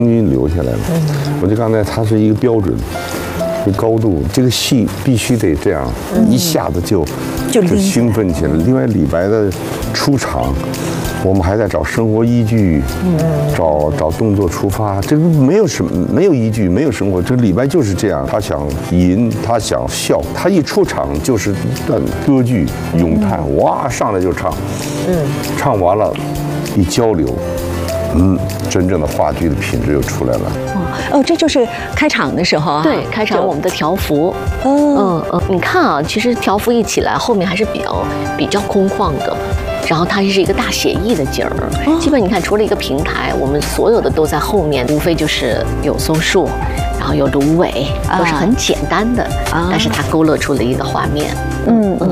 音留下来了。我就刚才它是一个标准，这高度，这个戏必须得这样，一下子就兴奋起来。另外，李白的出场，我们还在找生活依据，找动作出发，这个没有依据，没有生活。这李白就是这样，他想吟，他想笑，他一出场就是一段歌剧咏叹，哇，上来就唱，唱完了，一交流。真正的话剧的品质又出来了。 这就是开场的时候啊。 对，开场我们的条幅。你看啊，其实条幅一起来，后面还是比较空旷的。然后它是一个大写意的景儿，基本你看，除了一个平台，我们所有的都在后面，无非就是有松树，然后有芦苇，都是很简单的，但是它勾勒出了一个画面。